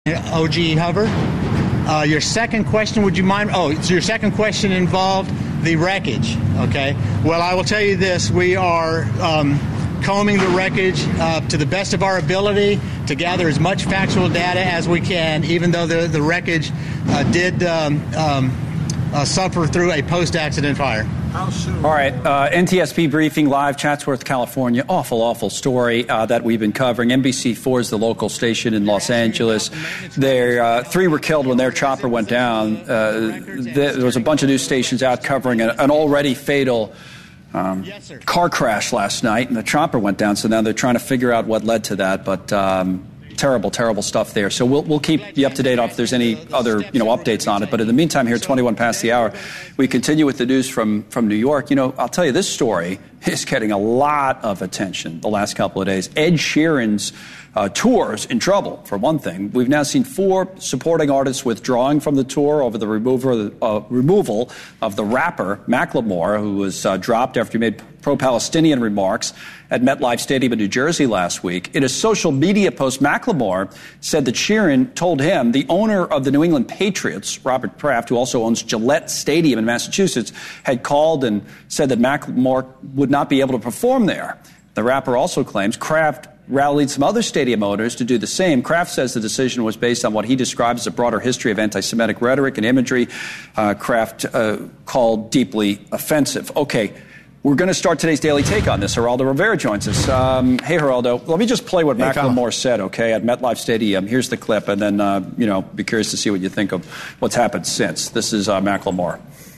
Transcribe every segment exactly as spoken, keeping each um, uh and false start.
O G Hover. Uh, your second question, would you mind? Oh, so your second question involved the wreckage. Okay. Well, I will tell you this: we are um, combing the wreckage uh, to the best of our ability to gather as much factual data as we can, even though the the wreckage uh, did um, um, uh, suffer through a post-accident fire. How soon? All right, uh, N T S B briefing live, Chatsworth, California. Awful, awful story uh, that we've been covering. N B C four is the local station in Los Angeles. There, uh, three were killed when their chopper went down. Uh, there was a bunch of news stations out covering a, an already fatal um, car crash last night, and the chopper went down. So now they're trying to figure out what led to that. But um, terrible, terrible stuff there. So we'll we'll keep you up to date on if there's any other you know updates on it. But in the meantime, here at twenty-one past the hour, we continue with the news from from New York. You know, I'll tell you, this story is getting a lot of attention the last couple of days. Ed Sheeran's uh, tour's in trouble, for one thing. We've now seen four supporting artists withdrawing from the tour over the removal uh, removal of the rapper Macklemore, who was uh, dropped after he made pro-Palestinian remarks at MetLife Stadium in New Jersey last week. In a social media post, Macklemore said that Sheeran told him the owner of the New England Patriots, Robert Kraft, who also owns Gillette Stadium in Massachusetts, had called and said that Macklemore would not be able to perform there. The rapper also claims Kraft rallied some other stadium owners to do the same. Kraft says the decision was based on what he describes as a broader history of anti-Semitic rhetoric and imagery uh, Kraft uh, called deeply offensive. Okay. We're going to start today's Daily Take on this. Geraldo Rivera joins us. Um, hey, Geraldo. Let me just play what hey, Macklemore said, okay, at MetLife Stadium. Here's the clip, and then, uh, you know, be curious to see what you think of what's happened since. This is uh, Macklemore.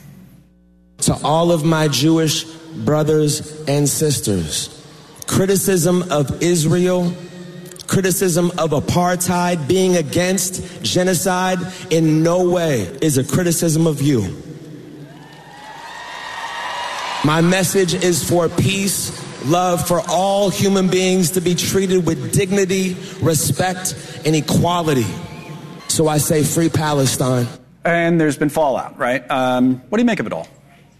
To all of my Jewish brothers and sisters, criticism of Israel, criticism of apartheid, being against genocide in no way is a criticism of you. My message is for peace, love for all human beings to be treated with dignity, respect, and equality. So I say free Palestine. And there's been fallout, right? Um, what do you make of it all?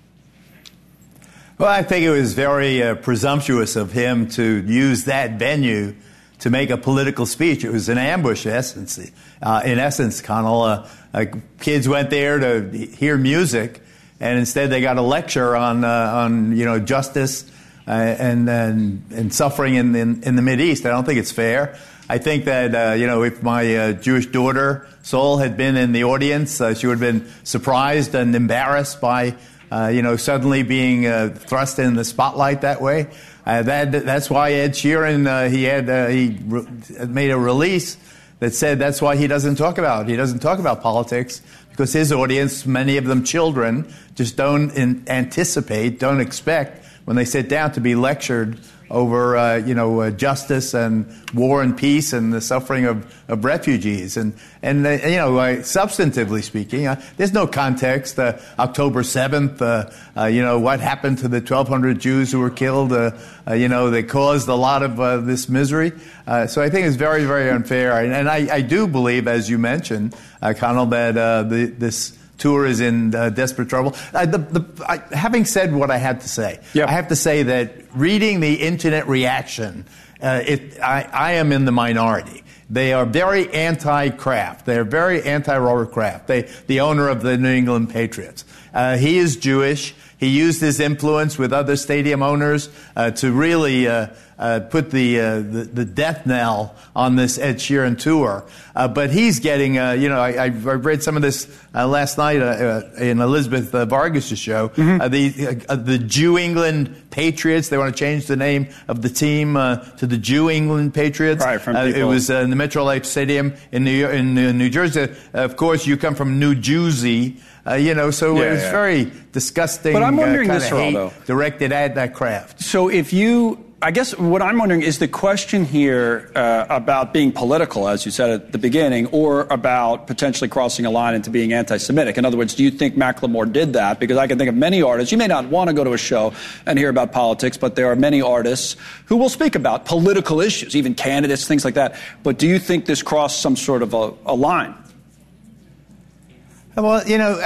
Well, I think it was very uh, presumptuous of him to use that venue to make a political speech. It was an ambush, in essence. Uh, in essence, Connell, uh, uh, kids went there to hear music, and instead they got a lecture on, uh, on you know, justice uh, and, and and suffering in, in in the Mideast. I don't think it's fair. I think that uh, you know, if my uh, Jewish daughter Sol had been in the audience, uh, she would have been surprised and embarrassed by uh, you know suddenly being uh, thrust in the spotlight that way. Uh, that that's why Ed Sheeran uh, he had uh, he re- made a release that said that's why he doesn't talk about he doesn't talk about politics. Because his audience, many of them children, just don't in, anticipate, don't expect when they sit down to be lectured over, uh, you know, uh, justice and war and peace and the suffering of, of refugees. And, and uh, you know, uh, substantively speaking, uh, there's no context. Uh, October seventh, uh, uh, you know, what happened to the twelve hundred Jews who were killed, uh, uh, you know, they caused a lot of uh, this misery. Uh, so I think it's very, very unfair. And, and I, I do believe, as you mentioned, uh, Connell, that uh, the, this tour is in uh, desperate trouble. Uh, the, the, I, having said what I had to say, yep. I have to say that reading the internet reaction, uh, it, I, I am in the minority. They are very anti-Kraft. They are very anti-Robert Kraft, they, the owner of the New England Patriots. Uh, he is Jewish. He used his influence with other stadium owners uh, to really uh, uh, put the, uh, the the death knell on this Ed Sheeran tour. Uh, but he's getting, uh, you know, I, I read some of this uh, last night uh, uh, in Elizabeth uh, Vargas' show. Mm-hmm. Uh, the uh, the Jew England Patriots. They want to change the name of the team uh, to the Jew England Patriots. Right, from uh, it was uh, in the MetLife Stadium in New York, in uh, New Jersey. Uh, of course, you come from New Jersey. Uh, you know, so yeah, it's yeah. very disgusting. But I'm wondering uh, this, hate Geraldo. directed at that Kraft. So if you, I guess what I'm wondering is the question here uh, about being political, as you said at the beginning, or about potentially crossing a line into being anti-Semitic. In other words, do you think Macklemore did that? Because I can think of many artists. You may not want to go to a show and hear about politics, but there are many artists who will speak about political issues, even candidates, things like that. But do you think this crossed some sort of a, a line? Well, you know, I,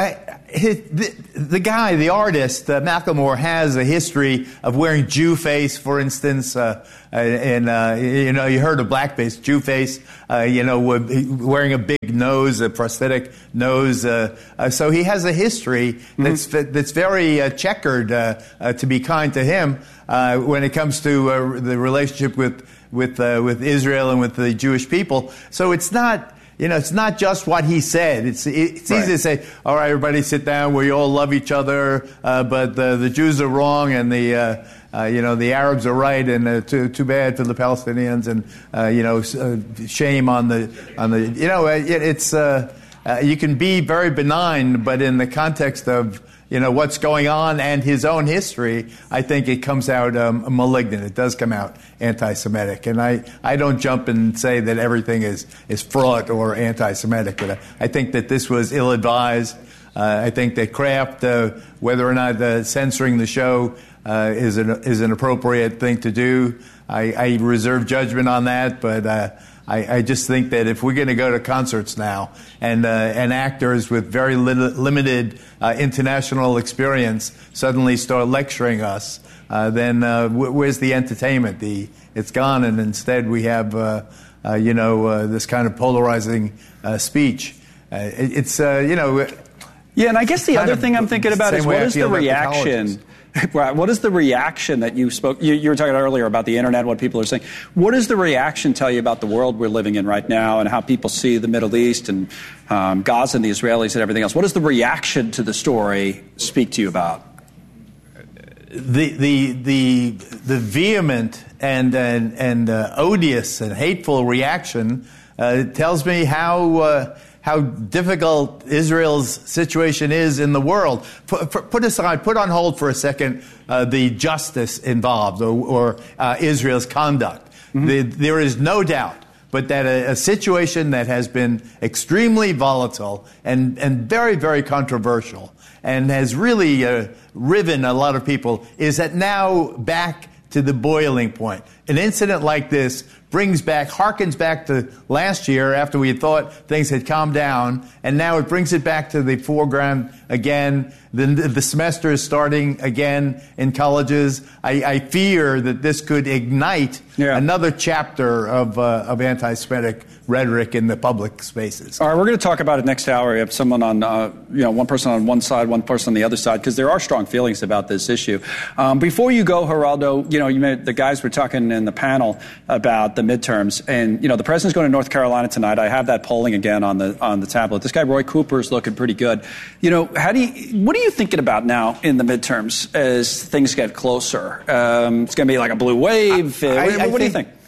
his, the, the guy, the artist, uh, Macklemore, has a history of wearing Jew face, for instance. Uh, and, uh, you know, you heard of blackface, Jew face, uh, you know, wearing a big nose, a prosthetic nose. Uh, uh, so he has a history mm-hmm. that's that's very uh, checkered, uh, uh, to be kind to him, uh, when it comes to uh, the relationship with, with, uh, with Israel and with the Jewish people. So it's not... You know, it's not just what he said. It's it's right. easy to say, all right, everybody sit down, we all love each other, uh, but the, the Jews are wrong and the, uh, uh, you know, the Arabs are right, and uh, too, too bad for the Palestinians, and, uh, you know, uh, shame on the, on the, you know, it, it's, uh, uh, you can be very benign, but in the context of, you know, what's going on and his own history, I think it comes out um, malignant. It does come out anti-Semitic. And I, I don't jump and say that everything is, is fraught or anti-Semitic, but I, I think that this was ill-advised. Uh, I think that Kraft, uh, whether or not uh, censoring the show uh, is, an, is an appropriate thing to do, I, I reserve judgment on that, but... Uh, I, I just think that if we're going to go to concerts now and uh, and actors with very li- limited uh, international experience suddenly start lecturing us, uh, then uh, w- where's the entertainment? The it's gone, and instead we have uh, uh, you know uh, this kind of polarizing uh, speech. Uh, it, it's uh, you know. Yeah, and I guess the other thing I'm thinking about is what is the reaction? Right. What is the reaction that you spoke? You, you were talking earlier about the internet, what people are saying. What does the reaction tell you about the world we're living in right now and how people see the Middle East and um, Gaza and the Israelis and everything else? What does the reaction to the story speak to you about? The the the the vehement and and and uh, odious and hateful reaction uh, tells me how. Uh, how difficult Israel's situation is in the world. Put, put aside, put on hold for a second uh, the justice involved or, or uh, Israel's conduct. Mm-hmm. The, there is no doubt but that a, a situation that has been extremely volatile and, and very, very controversial and has really uh, riven a lot of people is that now back to the boiling point. An incident like this brings back, harkens back to last year after we had thought things had calmed down, and now it brings it back to the foreground again. The, the semester is starting again in colleges. I, I fear that this could ignite yeah. another chapter of, uh, of anti-Semitic rhetoric in the public spaces. All right, we're going to talk about it next hour. We have someone on, uh, you know, one person on one side, one person on the other side, because there are strong feelings about this issue. Um, before you go, Geraldo, you know, you made, the guys were talking in the panel about the midterms, and you know, the president's going to North Carolina tonight. I have that polling again on the on the tablet. This guy Roy Cooper is looking pretty good. You know, how do you, what are you thinking about now in the midterms as things get closer? Um, it's going to be like a blue wave. I, I, what, I what think, do you think?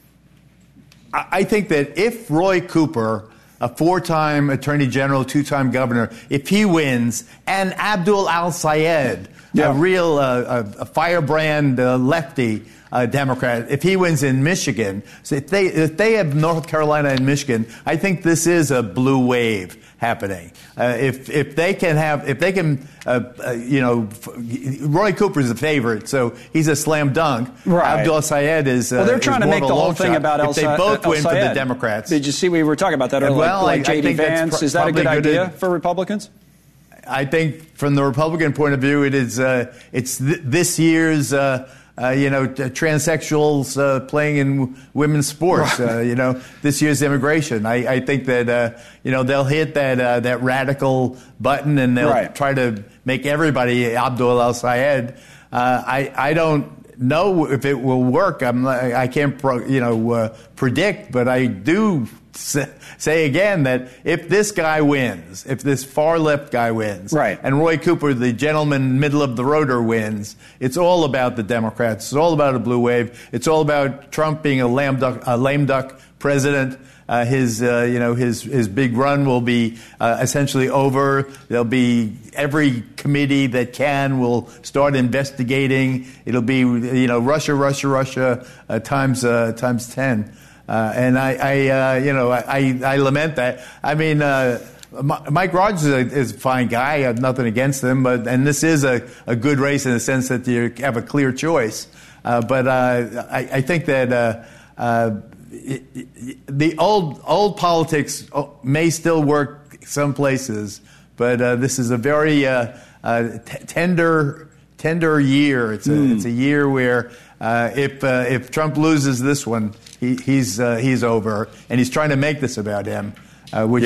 I think that if Roy Cooper, a four-time attorney general, two-time governor, if he wins, and Abdul al-Sayed, yeah. a real uh, a firebrand uh, lefty uh, Democrat, if he wins in Michigan, so if they if they have North Carolina and Michigan, I think this is a blue wave happening. Uh, if if they can have if they can uh, uh, you know Roy Cooper is a favorite, so he's a slam dunk. Right. Abdul Sayed is. Uh, well, they're trying to make the whole thing shot. about El If they both El win Sayed. for the Democrats. Did you see we were talking about that earlier? Well, like, like I, J D I Vance, pr- is that a good idea to, for Republicans? I think from the Republican point of view, it is uh, it's th- this year's. Uh, Uh, you know, t- transsexuals uh, playing in w- women's sports. Right. Uh, you know, this year's immigration. I, I think that uh, you know they'll hit that uh, that radical button and they'll right. try to make everybody Abdul al-Sayed. Uh, I I don't know if it will work. I'm I can't pro, you know uh, predict, but I do say again that if this guy wins, if this far left guy wins, right. and Roy Cooper, the gentleman middle of the roader, wins, it's all about the Democrats. It's all about a blue wave. It's all about Trump being a lame duck, a lame duck president. Uh, his, uh, you know, his his big run will be uh, essentially over. There'll be every committee that can will start investigating. It'll be, you know, Russia, Russia, Russia uh, times uh, times ten. Uh, and I, I uh, you know, I, I lament that. I mean, uh, Mike Rogers is a, is a fine guy. I have nothing against him, but and this is a, a good race in the sense that you have a clear choice. Uh, but uh, I, I think that uh, uh, it, it, the old old politics may still work some places, but uh, this is a very uh, uh, t- tender, tender year. It's a, mm. it's a year where uh, if uh, if Trump loses this one, he, he's uh, he's over, and he's trying to make this about him. Uh, which